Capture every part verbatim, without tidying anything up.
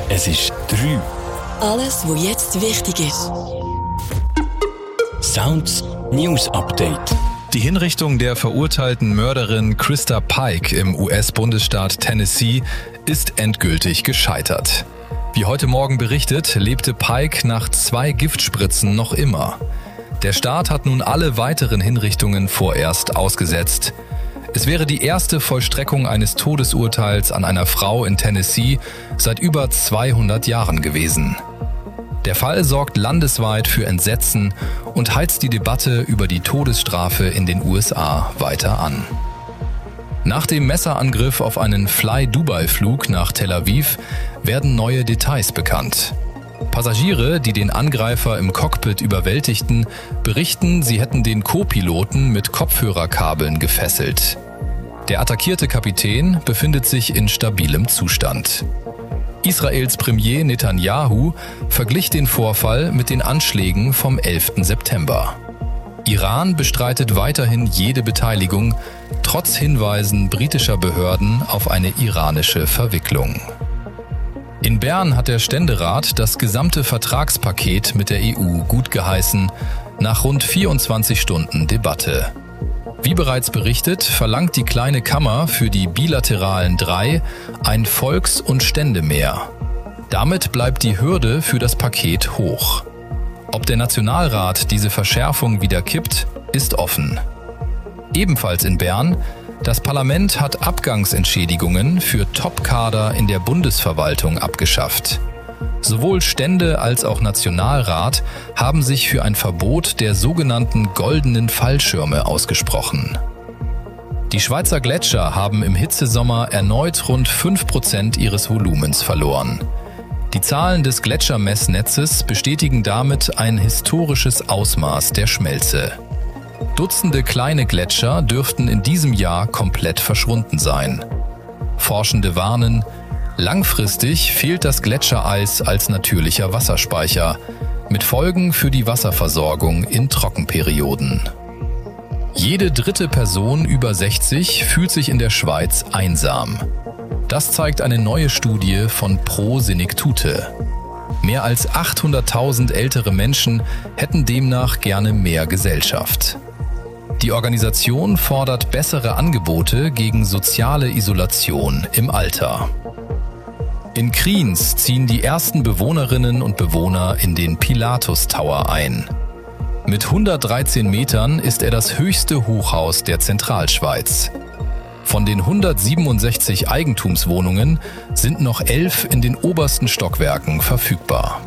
Es ist drei. Alles, was jetzt wichtig ist. Sounds News Update. Die Hinrichtung der verurteilten Mörderin Krista Pike im U S-Bundesstaat Tennessee ist endgültig gescheitert. Wie heute Morgen berichtet, lebte Pike nach zwei Giftspritzen noch immer. Der Staat hat nun alle weiteren Hinrichtungen vorerst ausgesetzt. Es wäre die erste Vollstreckung eines Todesurteils an einer Frau in Tennessee seit über zweihundert Jahren gewesen. Der Fall sorgt landesweit für Entsetzen und heizt die Debatte über die Todesstrafe in den U S A weiter an. Nach dem Messerangriff auf einen Fly-Dubai-Flug nach Tel Aviv werden neue Details bekannt. Passagiere, die den Angreifer im Cockpit überwältigten, berichten, sie hätten den Co-Piloten mit Kopfhörerkabeln gefesselt. Der attackierte Kapitän befindet sich in stabilem Zustand. Israels Premier Netanyahu verglich den Vorfall mit den Anschlägen vom elften September. Iran bestreitet weiterhin jede Beteiligung, trotz Hinweisen britischer Behörden auf eine iranische Verwicklung. In Bern hat der Ständerat das gesamte Vertragspaket mit der E U gutgeheißen, nach rund vierundzwanzig Stunden Debatte. Wie bereits berichtet, verlangt die Kleine Kammer für die bilateralen drei ein Volks- und Ständemehr. Damit bleibt die Hürde für das Paket hoch. Ob der Nationalrat diese Verschärfung wieder kippt, ist offen. Ebenfalls in Bern: Das Parlament hat Abgangsentschädigungen für Top-Kader in der Bundesverwaltung abgeschafft. Sowohl Stände als auch Nationalrat haben sich für ein Verbot der sogenannten goldenen Fallschirme ausgesprochen. Die Schweizer Gletscher haben im Hitzesommer erneut rund fünf Prozent ihres Volumens verloren. Die Zahlen des Gletschermessnetzes bestätigen damit ein historisches Ausmaß der Schmelze. Dutzende kleine Gletscher dürften in diesem Jahr komplett verschwunden sein. Forschende warnen: Langfristig fehlt das Gletschereis als natürlicher Wasserspeicher, mit Folgen für die Wasserversorgung in Trockenperioden. Jede dritte Person über sechzig fühlt sich in der Schweiz einsam. Das zeigt eine neue Studie von Pro Senectute. Mehr als achthunderttausend ältere Menschen hätten demnach gerne mehr Gesellschaft. Die Organisation fordert bessere Angebote gegen soziale Isolation im Alter. In Kriens ziehen die ersten Bewohnerinnen und Bewohner in den Pilatus Tower ein. Mit hundertdreizehn Metern ist er das höchste Hochhaus der Zentralschweiz. Von den hundertsiebenundsechzig Eigentumswohnungen sind noch elf in den obersten Stockwerken verfügbar.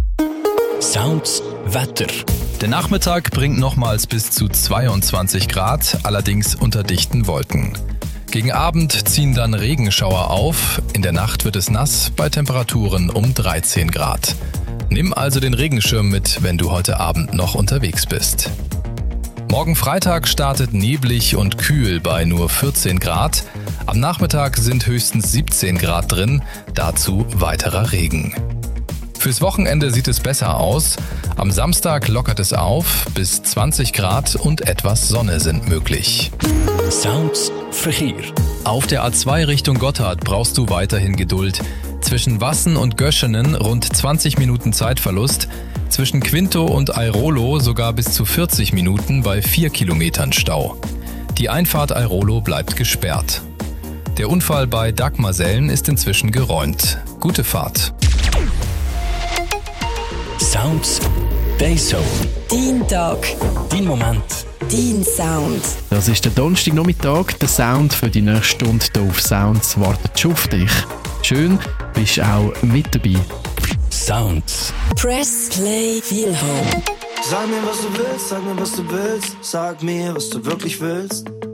Sounds Wetter. Der Nachmittag bringt nochmals bis zu zweiundzwanzig Grad, allerdings unter dichten Wolken. Gegen Abend ziehen dann Regenschauer auf, in der Nacht wird es nass bei Temperaturen um dreizehn Grad. Nimm also den Regenschirm mit, wenn du heute Abend noch unterwegs bist. Morgen Freitag startet neblig und kühl bei nur vierzehn Grad. Am Nachmittag sind höchstens siebzehn Grad drin, dazu weiterer Regen. Fürs Wochenende sieht es besser aus. Am Samstag lockert es auf, bis zwanzig Grad und etwas Sonne sind möglich. Sounds Verkehr. Auf der A zwei Richtung Gotthard brauchst du weiterhin Geduld. Zwischen Wassen und Göschenen rund zwanzig Minuten Zeitverlust. Zwischen Quinto und Airolo sogar bis zu vierzig Minuten bei vier Kilometern Stau. Die Einfahrt Airolo bleibt gesperrt. Der Unfall bei Dagmarsellen ist inzwischen geräumt. Gute Fahrt. Sounds Dayzone. Dein Tag. Dein Moment. Dein Sound. Das ist der Donnerstagnachmittag. Der Sound für die nächste Stunde hier auf Sounds wartet schon auf dich. Schön, bist du auch mit dabei. Sounds. Press Play Feel Home. Sag mir, was du willst, sag mir, was du willst. Sag mir, was du wirklich willst.